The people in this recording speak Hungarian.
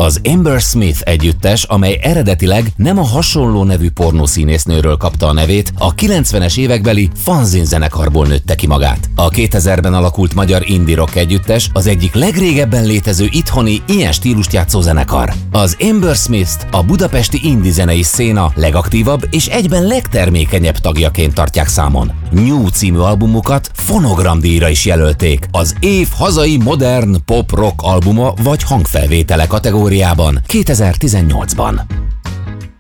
Az Amber Smith együttes, amely eredetileg nem a hasonló nevű pornószínésznőről kapta a nevét, a 90-es évekbeli Fanzin zenekarból nőtte ki magát. A 2000-ben alakult magyar indie rock együttes az egyik legrégebben létező itthoni ilyen stílust játszó zenekar. Az Amber Smith-t a budapesti indie zenei széna legaktívabb és egyben legtermékenyebb tagjaként tartják számon. New című albumukat fonogramdíjra is jelölték, az év hazai modern pop-rock albuma vagy hangfelvétele kategóriában 2018-ban.